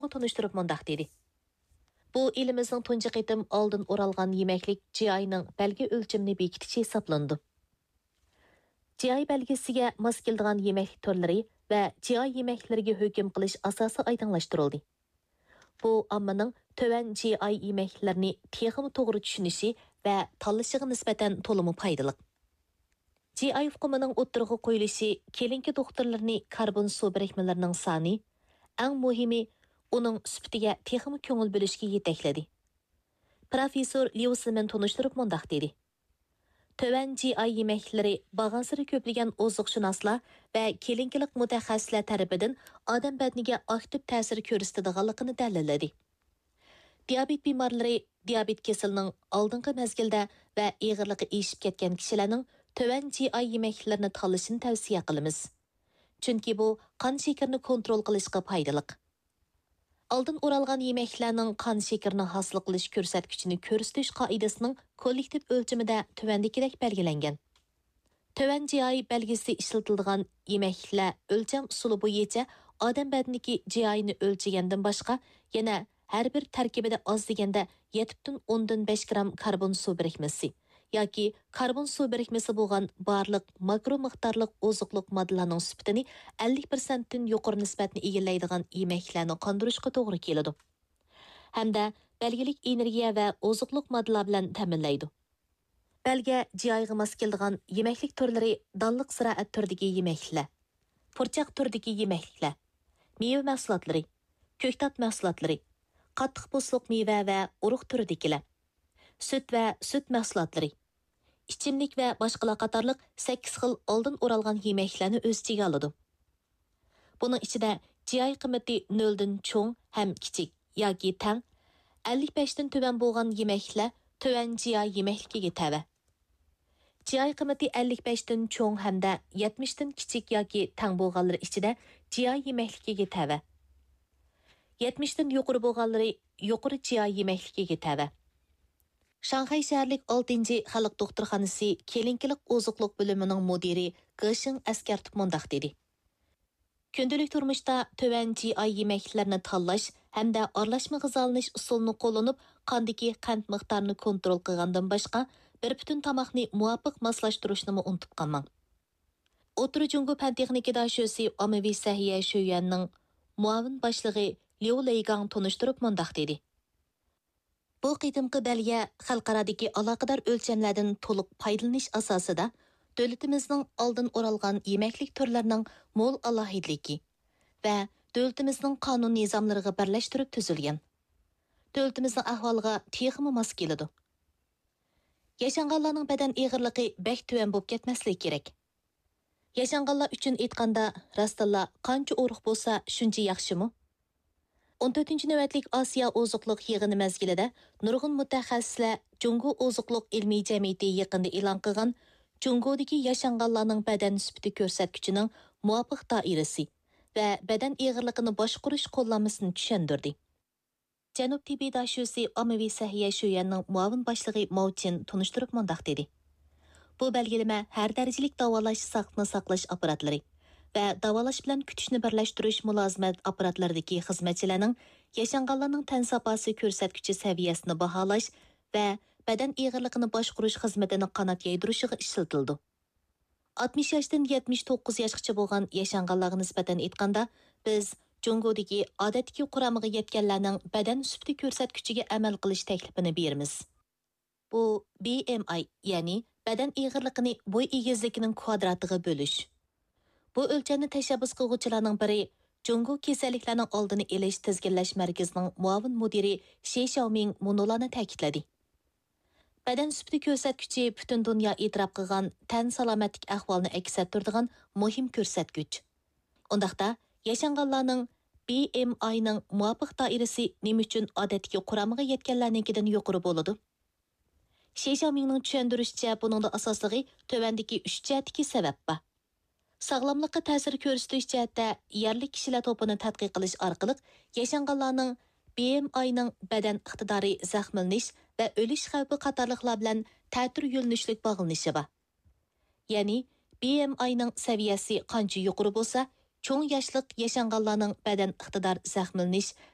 Tonuşturup mundaq dedi. Bu elimizning tunji qitim oldin o'ralgan yemeklik GI'ning belgi o'lchimini bekitishi hisoblanadi. GI belgisiga mos keladigan yemeklik turlari va GI yemeklariga hukm qilish asosi oydinlashtirildi. Bu ommaning to'van GI yemeklarni texmi to'g'ri tushunishi va tanlashiga nisbatan to'liq foydali. GI hukmining o'ttirg'i qo'yilishi kelinki doktorlarni karbon suv birikmalarining soni, eng muhimi uning sifatiga texmi ko'ngil bo'lishga yetakladi. Professor Lewisman tonuşturup mundaq dedi. Töven GI yemeklari bağansırı köplügen ozuqshunoslar va kelinkilik mutaxassislar tarafidan odam badaniga aktiv ta'sir ko'rsatadiganligini dalilladi. Diabet bemorlari diabet kasalining oldingi mezgilda va og'irligi eshib ketgan kishilarning töven GI yemeklarini tanlashini tavsiya qilamiz. Chunki bu qon shakarini kontrol qilishga foydali. Oldin o'ralgan yemeklarning qon shakarini hosil qilish ko'rsatkichini ko'rsatish qoidasining kollektiv o'lchimida tuvandagidek belgilangan. Tuvan GI belgisi ishlatiladigan yemeklar o'lcham usuli bo'yicha odam badanidagi GI'ni o'lchagandan boshqa yana har bir tarkibida oz deganda 7,5 gram karbon suv birikmasi yoki karbon suv birikmasi bo'lgan barliq makro miqdorliq oziqliq moddalarning sifatini 50% dan yuqori nisbatni egallaydigan yemeklarni qondirishga to'g'ri keladi. Hamda belgilik energiya va oziqliq moddalar bilan ta'minlaydi. Belge GI'ga mos keladigan yemeklik turlari donliq ziroat turidagi yemeklar, purchaq turidagi yemekliklar, meva mahsulotlari, ko'ktat mahsulotlari, qattiq bo'sliq meva va urug' turidagilar, süt va süt mahsulotlari, ichimlik va boshqalar qatorliq 8 xil oldin o'ralgan yemeklarni o'z ichiga oladi. Buning ichida GI qiymati 0 dan cho'ng ham kichik yoki tang 55 dan tuban bo'lgan yemeklar tuvan GI yemekligiga tava. GI qiymati 55 dan cho'ng hamda 70 dan kichik yoki tang bo'lganlari ichida GI yemekligiga tava. 70 dan yuqori bo'lganlari yuqori GI yemekligiga tava. Shanxay shaharlik 6-cı xalq doktorxonasi kelinkilik oziqliq bo'limining mudiri Gishing askartib mundaq dedi. Kundalik turmuşda töven GI yemeklerini tanlash hamda aralashma g'izolanish usulini qo'llanib, qandagi qand miqdorini kontrol qilgandan boshqa bir butun tomoqni muvofiq moslashtirishni unutib qolmang. O'tiri Jungo fan texnika dashosi ommaviy sahiya Shuyanning muavin boshlig'i Liu Leigang tonishtirib mundaq dedi. Bu qitimqi belge xalqaradagi aloqador o'lchamlardan to'liq foydalanish asosida davlatimizning oldin o'ralgan yemeklik turlarining mo'l alohidligi va davlatimizning qonun nizomlariga birlashtirib tuzilgan. Davlatimizning ahvoliga texmi mos keladi. Yashanganlarning badan og'irligi bek tuvan bo'lib ketmasligi kerak. Yashanganlar uchun aytganda rastilla qancha urug' bo'lsa shuncha yaxshimi? 14 navbatlik Osiyo oziqliq yig'ini mezgilida nurg'un mutaxassislar Jungo oziqliq ilmiy jamiyati yaqinda e'lon qilgan Jungodagi yashanganlarning badan sifati ko'rsatkichining muvofiq doirasi va badan og'irligini boshqarish qo'llanmasini tushundirdi. Janub Tibiy dashosi ommaviy sahiya Shuyanning muavin boshlig'i Mouchin tunishtirib mundaq dedi. Bu belgilama har darajalik davolash saqni saqlash apparatlari va davolash bilan kutishni birlashtirish mulozimat apparatlaridagi xizmatchilarning yashanganlarning tan saposi ko'rsatkichi saviyasini baholash va badan og'irligini boshqarish xizmatini qanot yaydirishiga ishlatildi. 60 yoshdan 79 yoshgacha bo'lgan yashanganlarga nisbatan aytganda biz Jungodagi odatdagi quramiga yetganlarning badan sifati ko'rsatkichiga amal qilish taklifini beramiz. Bu BMI, ya'ni badan og'irligini bo'y egizligining kvadratiga bo'lish. Bu o'lchamni tashabbus qiluvchilarning biri Jungo kasalliklarning oldini olish tizginlash markazining muavin mudiri Shi Xiaoming munolani ta'kidladi. Badan sifati ko'rsatkichi butun dunyo e'tirof qilgan tan salomatlik ahvolini aks ettiradigan muhim ko'rsatkich. Undaqda yashanganlarning BMI'ning muvofiq doirasi nima uchun odatdagi quramiga yetganlarnikidan yuqori bo'ladi? Shi Xiaomingning tushuntirishicha buningda asosligi tövandagi 3 jihatdagi sabab bor. Sog'lomlikqa ta'sir ko'rsatish jihatda yerlik kishilar to'pini tadqiq qilish orqali yashanganlarning BMI'ning badan iqtidori zaxmlanish va o'lish xavfi qatorliqlar bilan ta'tir yo'linishlik bog'lanishi bor. Ya'ni BMI'ning saviyasi qancha yuqori bo'lsa, cho'ng yoshlik yashanganlarning badan iqtidor zaxmlanish